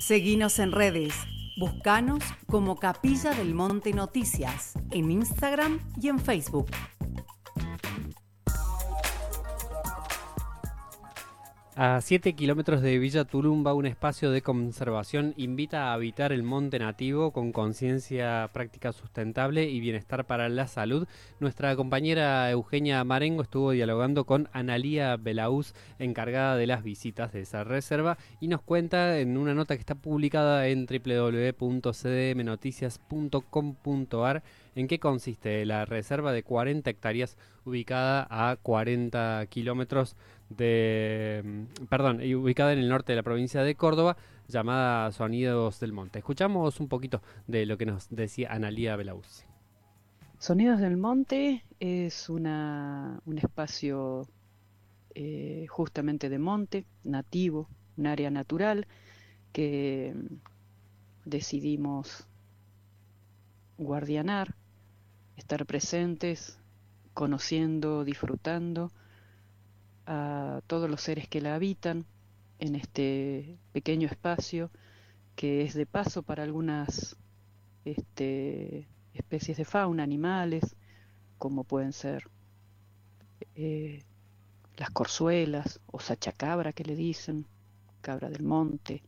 Seguinos en redes. Buscanos como Capilla del Monte Noticias en Instagram y en Facebook. A 7 kilómetros de Villa Tulumba, un espacio de conservación invita a habitar el monte nativo con conciencia práctica sustentable y bienestar para la salud. Nuestra compañera Eugenia Marengo estuvo dialogando con Analía Belaús, encargada de las visitas de esa reserva, y nos cuenta en una nota que está publicada en www.cdmnoticias.com.ar en qué consiste la reserva de 40 hectáreas ubicada a 40 kilómetros ubicada en el norte de la provincia de Córdoba, llamada Sonidos del Monte. Escuchamos un poquito de lo que nos decía Analía Belaús. Sonidos del Monte es un espacio justamente de monte, nativo, un área natural que decidimos guardianar, estar presentes, conociendo, disfrutando a todos los seres que la habitan en este pequeño espacio que es de paso para algunas especies de fauna, animales, como pueden ser las corzuelas o sachacabra que le dicen, cabra del monte,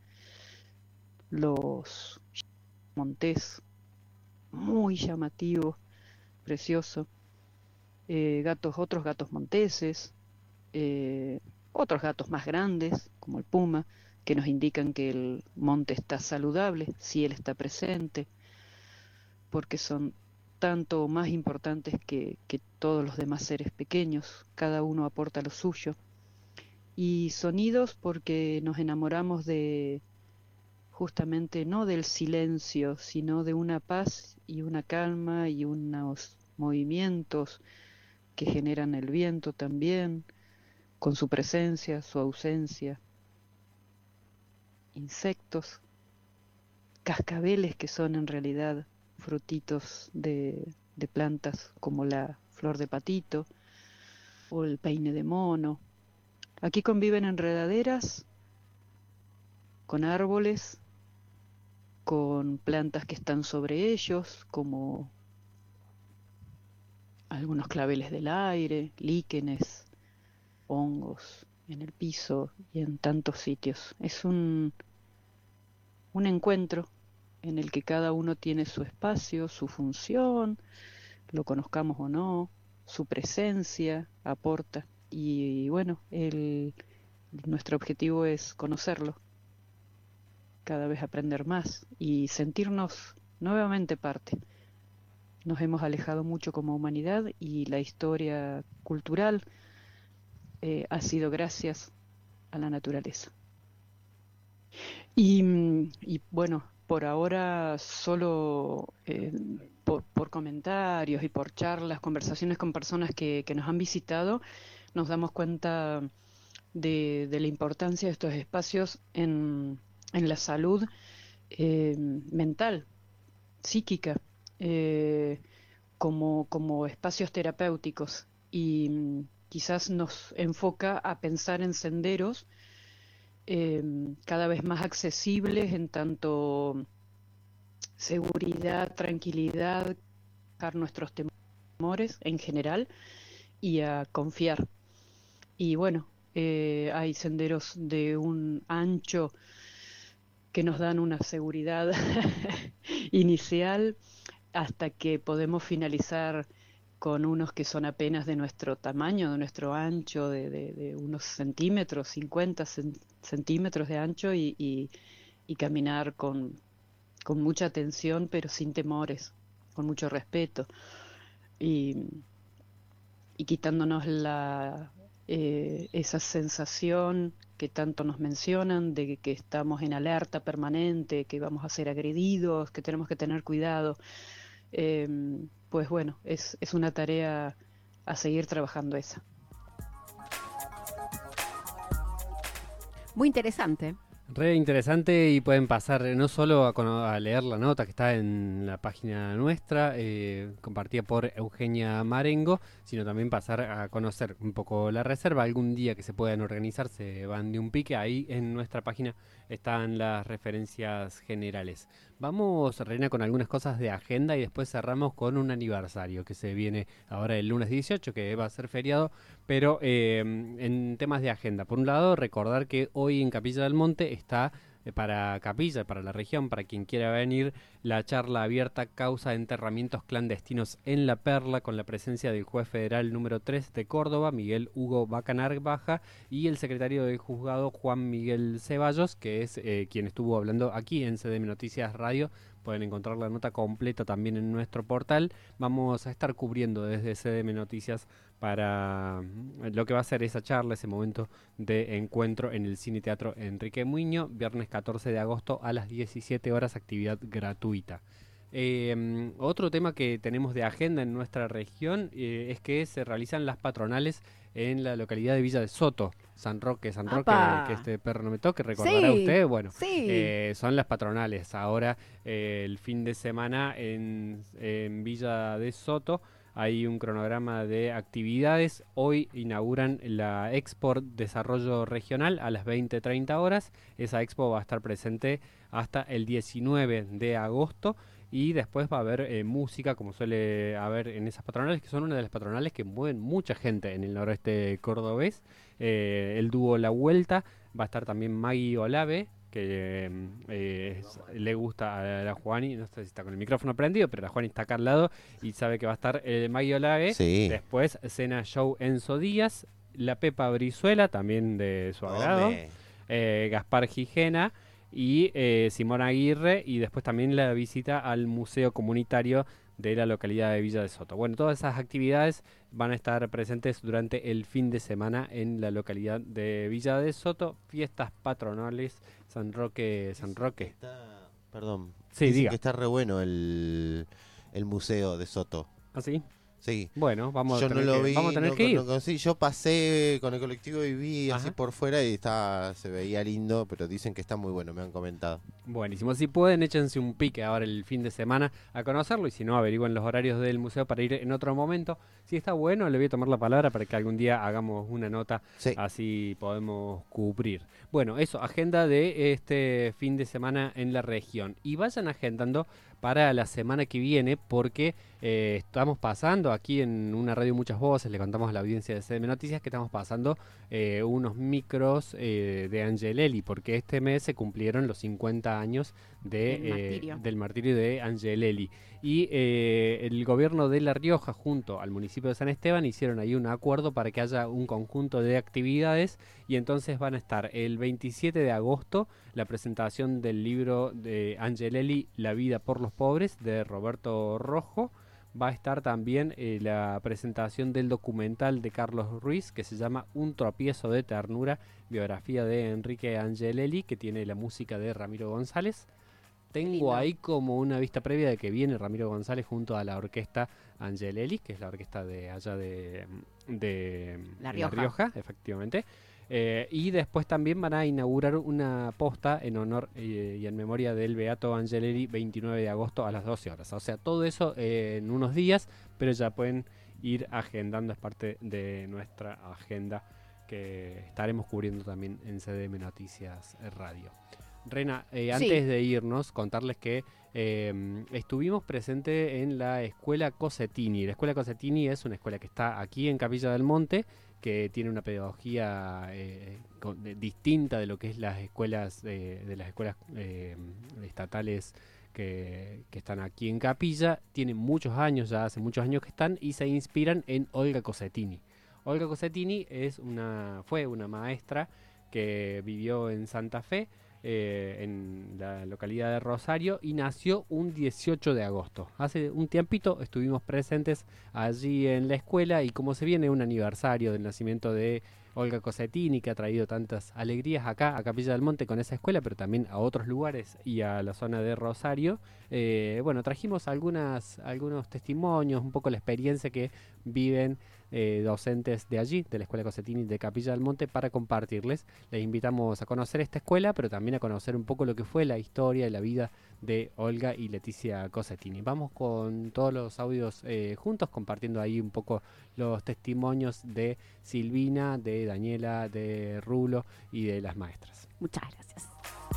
los montés, muy llamativo, precioso, otros gatos monteses, otros gatos más grandes, como el puma, que nos indican que el monte está saludable, si él está presente, porque son tanto más importantes que todos los demás seres pequeños, cada uno aporta lo suyo. Y sonidos porque nos enamoramos de justamente no del silencio, sino de una paz y una calma y unos movimientos que generan el viento también, con su presencia, su ausencia, insectos, cascabeles que son en realidad frutitos de plantas como la flor de patito o el peine de mono. Aquí conviven enredaderas con árboles, con plantas que están sobre ellos, como algunos claveles del aire, líquenes, hongos en el piso y en tantos sitios. Es un encuentro en el que cada uno tiene su espacio, su función, lo conozcamos o no, su presencia aporta. Y bueno, nuestro objetivo es conocerlo, cada vez aprender más y sentirnos nuevamente parte. Nos hemos alejado mucho como humanidad y la historia cultural ha sido gracias a la naturaleza. Y bueno, por ahora solo por comentarios y por charlas, conversaciones con personas que nos han visitado, nos damos cuenta de la importancia de estos espacios en la salud mental, psíquica, como espacios terapéuticos. Y quizás nos enfoca a pensar en senderos cada vez más accesibles en tanto seguridad, tranquilidad, bajar nuestros temores en general y a confiar. Y bueno, hay senderos de un ancho que nos dan una seguridad inicial hasta que podemos finalizar con unos que son apenas de nuestro tamaño, de nuestro ancho, de unos centímetros, 50 centímetros de ancho y caminar con mucha atención, pero sin temores, con mucho respeto y quitándonos esa sensación que tanto nos mencionan de que estamos en alerta permanente, que vamos a ser agredidos, que tenemos que tener cuidado. Pues bueno, es una tarea a seguir trabajando esa. Muy interesante. Re interesante y pueden pasar no solo a leer la nota que está en la página nuestra, compartida por Eugenia Marengo, sino también pasar a conocer un poco la reserva. Algún día que se puedan organizar, se van de un pique. Ahí en nuestra página están las referencias generales. Vamos, Reina, con algunas cosas de agenda y después cerramos con un aniversario que se viene ahora el lunes 18, que va a ser feriado, pero en temas de agenda. Por un lado, recordar que hoy en Capilla del Monte está para Capilla, para la región, para quien quiera venir, la charla abierta causa de enterramientos clandestinos en La Perla, con la presencia del juez federal número 3 de Córdoba, Miguel Hugo Bacanar Baja, y el secretario del juzgado, Juan Miguel Ceballos, que es quien estuvo hablando aquí en CDM Noticias Radio. Pueden encontrar la nota completa también en nuestro portal. Vamos a estar cubriendo desde CDM Noticias para lo que va a ser esa charla, ese momento de encuentro en el Cine Teatro Enrique Muiño, viernes 14 de agosto a las 17 horas, actividad gratuita. Otro tema que tenemos de agenda en nuestra región es que se realizan las patronales en la localidad de Villa de Soto, San Roque, que ¡Apa! este perro no me toque, recordará Sí, usted, bueno, sí. son las patronales. Ahora, el fin de semana en Villa de Soto hay un cronograma de actividades. Hoy inauguran la Expo Desarrollo Regional a las 20:30 horas. Esa expo va a estar presente hasta el 19 de agosto. Y después va a haber música, como suele haber en esas patronales, que son una de las patronales que mueven mucha gente en el noroeste cordobés. El dúo La Vuelta, va a estar también Maggie Olave, que le gusta a la Juani, no sé si está con el micrófono prendido, pero la Juani está acá al lado y sabe que va a estar Maggie Olave. Sí. Después cena show Enzo Díaz, la Pepa Brizuela, también de su agrado, Hombre. Gaspar Gijena y Simón Aguirre, y después también la visita al Museo Comunitario de la localidad de Villa de Soto. Bueno, todas esas actividades van a estar presentes durante el fin de semana en la localidad de Villa de Soto. Fiestas patronales, San Roque, San Roque. Perdón. Sí, Dicen diga. que está re bueno el museo de Soto. ¿Ah, sí? Sí. Bueno, Yo no lo vi, vamos a tener no, que ir. no conocí. Yo pasé con el colectivo y vi así Ajá. por fuera y se veía lindo, pero dicen que está muy bueno, me han comentado. Buenísimo, si pueden échense un pique ahora el fin de semana a conocerlo, y si no, averigüen los horarios del museo para ir en otro momento. Si está bueno, le voy a tomar la palabra para que algún día hagamos una nota, Sí. así podemos cubrir. Bueno, eso, agenda de este fin de semana en la región. Y vayan agendando para la semana que viene, porque estamos pasando aquí en una radio Muchas Voces, le contamos a la audiencia de CDM Noticias que estamos pasando unos micros de Angelelli, porque este mes se cumplieron los 50 años del martirio de Angelelli. Y el gobierno de La Rioja junto al municipio de San Esteban hicieron ahí un acuerdo para que haya un conjunto de actividades, y entonces van a estar el 27 de agosto la presentación del libro de Angelelli, La vida por los pobres, de Roberto Rojo. Va a estar también la presentación del documental de Carlos Ruiz, que se llama Un tropiezo de ternura, biografía de Enrique Angelelli, que tiene la música de Ramiro González. Tengo ahí como una vista previa de que viene Ramiro González junto a la orquesta Angelelli, que es la orquesta de allá de La La Rioja. Rioja, efectivamente. Y después también van a inaugurar una posta en honor y en memoria del Beato Angelelli, 29 de agosto a las 12 horas. O sea, todo eso en unos días, pero ya pueden ir agendando, es parte de nuestra agenda que estaremos cubriendo también en CDM Noticias Radio. Rena, antes de irnos, contarles que estuvimos presentes en la Escuela Cosetini. La Escuela Cosetini es una escuela que está aquí en Capilla del Monte, que tiene una pedagogía distinta de lo que es las escuelas de las escuelas estatales que están aquí en Capilla. Tienen muchos años, ya hace muchos años que están, y se inspiran en Olga Cosetini. Olga Cosetini fue una maestra que vivió en Santa Fe, en la localidad de Rosario, y nació un 18 de agosto. Hace un tiempito estuvimos presentes allí en la escuela, y como se viene un aniversario del nacimiento de Olga Cosetini, que ha traído tantas alegrías acá a Capilla del Monte con esa escuela, pero también a otros lugares y a la zona de Rosario, bueno, trajimos algunos testimonios, un poco la experiencia que viven docentes de allí, de la Escuela Cosetini de Capilla del Monte, para compartirles. Les invitamos a conocer esta escuela, pero también a conocer un poco lo que fue la historia y la vida de Olga y Leticia Cosetini. Vamos con todos los audios juntos, compartiendo ahí un poco los testimonios de Silvina, de Daniela, de Rulo y de las maestras. Muchas gracias.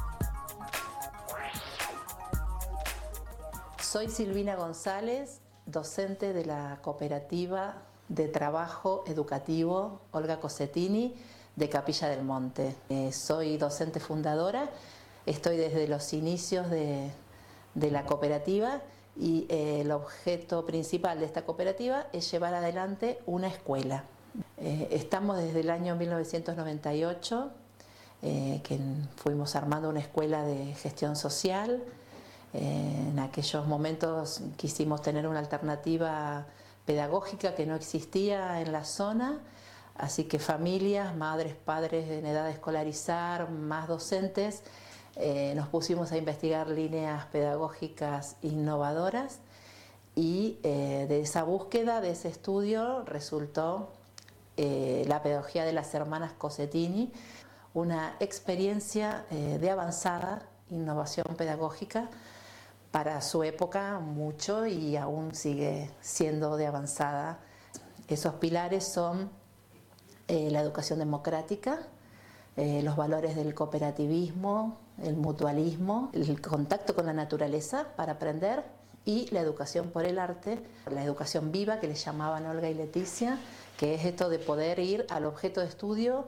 Soy Silvina González, docente de la Cooperativa de Trabajo Educativo Olga Cosetini de Capilla del Monte. Soy docente fundadora, estoy desde los inicios de la cooperativa y el objeto principal de esta cooperativa es llevar adelante una escuela. Estamos desde el año 1998, que fuimos armando una escuela de gestión social. En aquellos momentos quisimos tener una alternativa pedagógica que no existía en la zona, así que familias, madres, padres en edad de escolarizar, más docentes, nos pusimos a investigar líneas pedagógicas innovadoras y de esa búsqueda, de ese estudio, resultó la pedagogía de las hermanas Cosetini, una experiencia de avanzada innovación pedagógica para su época mucho y aún sigue siendo de avanzada. Esos pilares son la educación democrática, los valores del cooperativismo, el mutualismo, el contacto con la naturaleza para aprender y la educación por el arte, la educación viva que les llamaban Olga y Leticia, que es esto de poder ir al objeto de estudio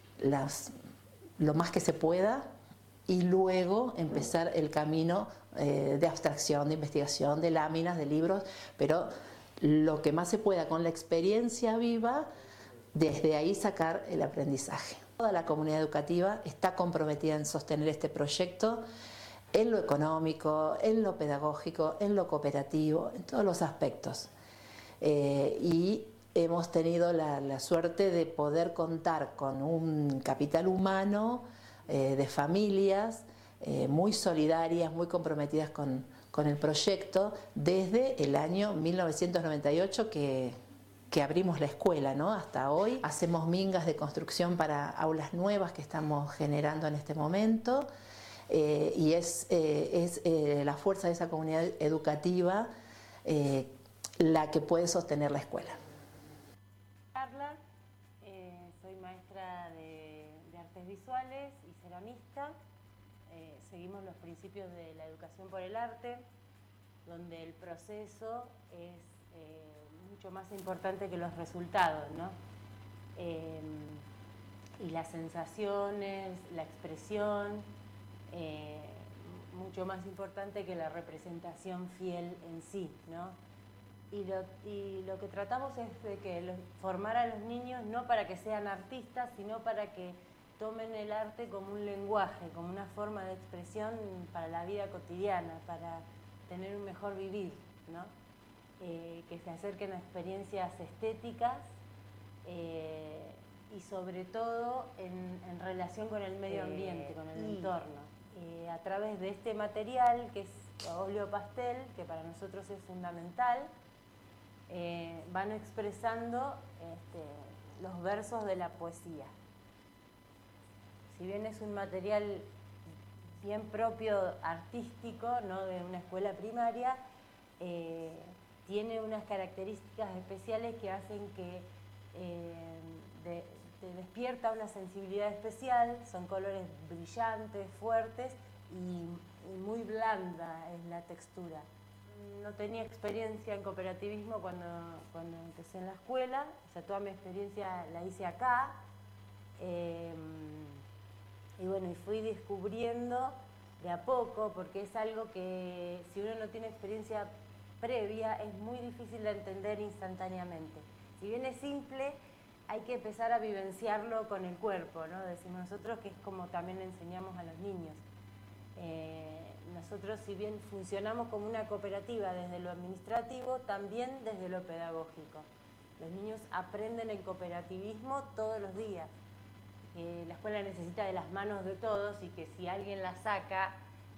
lo más que se pueda y luego empezar el camino de abstracción, de investigación, de láminas, de libros, pero lo que más se pueda con la experiencia viva, desde ahí sacar el aprendizaje. Toda la comunidad educativa está comprometida en sostener este proyecto en lo económico, en lo pedagógico, en lo cooperativo, en todos los aspectos. Y hemos tenido la suerte de poder contar con un capital humano de familias muy solidarias, muy comprometidas con el proyecto desde el año 1998 que abrimos la escuela, ¿no? Hasta hoy hacemos mingas de construcción para aulas nuevas que estamos generando en este momento y es la fuerza de esa comunidad educativa la que puede sostener la escuela. Carla, soy maestra de artes visuales y ceramista. Seguimos los principios de la educación por el arte, donde el proceso es mucho más importante que los resultados, ¿no? Y las sensaciones, la expresión, mucho más importante que la representación fiel en sí, ¿no? Y lo que tratamos es de formar a los niños no para que sean artistas, sino para que tomen el arte como un lenguaje, como una forma de expresión para la vida cotidiana, para tener un mejor vivir, ¿no? Que se acerquen a experiencias estéticas y sobre todo en relación con el medio ambiente, con el entorno. A través de este material, que es óleo pastel, que para nosotros es fundamental, van expresando los versos de la poesía. Si bien es un material bien propio artístico, ¿no? De una escuela primaria, tiene unas características especiales que hacen que te despierta una sensibilidad especial. Son colores brillantes, fuertes y muy blanda es la textura. No tenía experiencia en cooperativismo cuando empecé en la escuela, o sea, toda mi experiencia la hice acá. Y bueno, y fui descubriendo de a poco, porque es algo que si uno no tiene experiencia previa es muy difícil de entender instantáneamente. Si bien es simple, hay que empezar a vivenciarlo con el cuerpo, ¿no? Decimos nosotros que es como también le enseñamos a los niños. Nosotros, si bien funcionamos como una cooperativa desde lo administrativo, también desde lo pedagógico. Los niños aprenden el cooperativismo todos los días. La escuela necesita de las manos de todos y que si alguien la saca,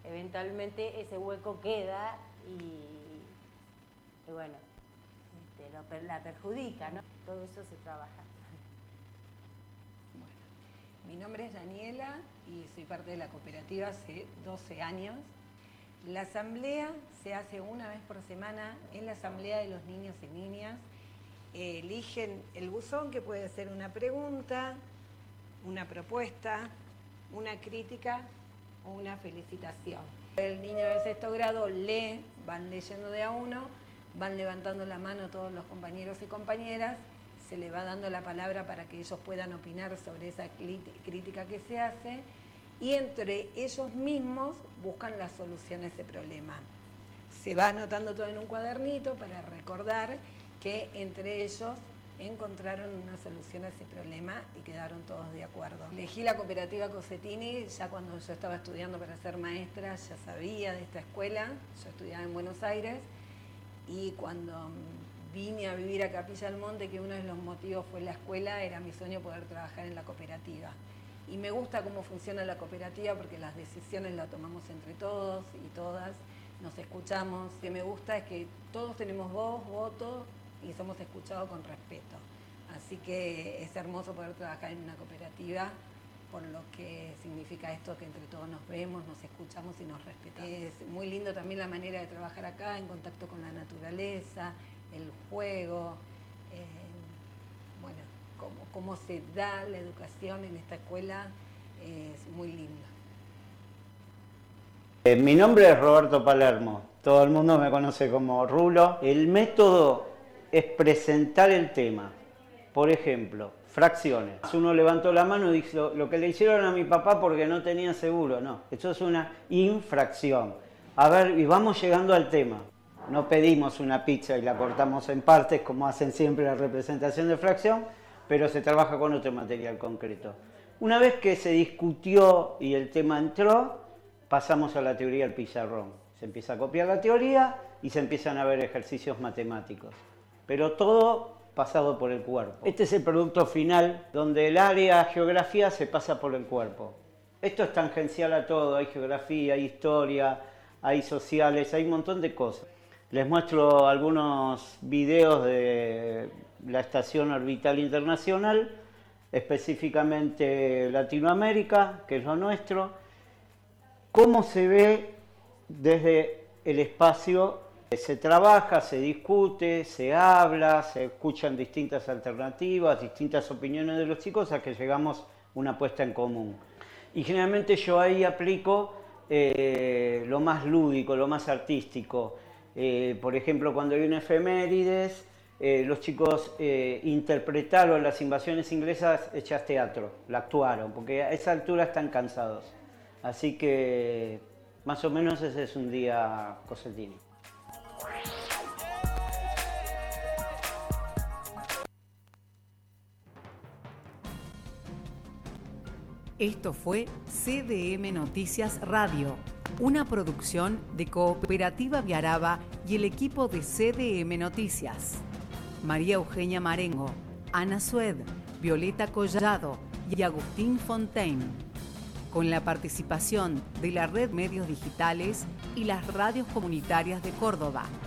eventualmente ese hueco queda y bueno, la perjudica, ¿no? Todo eso se trabaja. Bueno, mi nombre es Daniela y soy parte de la cooperativa hace 12 años. La asamblea se hace una vez por semana, es la asamblea de los niños y niñas. Eligen el buzón, que puede ser una pregunta, una propuesta, una crítica o una felicitación. El niño del sexto grado lee, van leyendo de a uno, van levantando la mano todos los compañeros y compañeras, se le va dando la palabra para que ellos puedan opinar sobre esa crítica que se hace, y entre ellos mismos buscan la solución a ese problema. Se va anotando todo en un cuadernito para recordar que entre ellos encontraron una solución a ese problema y quedaron todos de acuerdo. Elegí la cooperativa Cosetini ya cuando yo estaba estudiando para ser maestra, ya sabía de esta escuela, yo estudiaba en Buenos Aires, y cuando vine a vivir a Capilla del Monte, que uno de los motivos fue la escuela, era mi sueño poder trabajar en la cooperativa. Y me gusta cómo funciona la cooperativa porque las decisiones las tomamos entre todos y todas, nos escuchamos. Lo que me gusta es que todos tenemos voz, voto y somos escuchados con respeto. Así que es hermoso poder trabajar en una cooperativa, por lo que significa esto, que entre todos nos vemos, nos escuchamos y nos respetamos. Es muy lindo también la manera de trabajar acá, en contacto con la naturaleza, el juego, bueno, cómo se da la educación en esta escuela, es muy lindo. Mi nombre es Roberto Palermo, todo el mundo me conoce como Rulo. El método es presentar el tema. Por ejemplo, fracciones. Uno levantó la mano y dijo, lo que le hicieron a mi papá porque no tenía seguro. No, esto es una infracción. A ver, y vamos llegando al tema. No pedimos una pizza y la cortamos en partes, como hacen siempre la representación de fracción, pero se trabaja con otro material concreto. Una vez que se discutió y el tema entró, pasamos a la teoría del pizarrón. Se empieza a copiar la teoría y se empiezan a ver ejercicios matemáticos. Pero todo pasado por el cuerpo. Este es el producto final, donde el área geografía se pasa por el cuerpo. Esto es tangencial a todo, hay geografía, hay historia, hay sociales, hay un montón de cosas. Les muestro algunos videos de la Estación Orbital Internacional, específicamente Latinoamérica, que es lo nuestro. Cómo se ve desde el espacio. Se trabaja, se discute, se habla, se escuchan distintas alternativas, distintas opiniones de los chicos, a que llegamos a una puesta en común. Y generalmente yo ahí aplico lo más lúdico, lo más artístico. Por ejemplo, cuando hay una efemérides, los chicos interpretaron las invasiones inglesas hechas teatro, la actuaron, porque a esa altura están cansados. Así que más o menos ese es un día Cosetini. Esto fue CDM Noticias Radio, una producción de Cooperativa Viaraba y el equipo de CDM Noticias. María Eugenia Marengo, Ana Sued, Violeta Collado y Agustín Fontaine. Con la participación de la Red Medios Digitales y las radios comunitarias de Córdoba.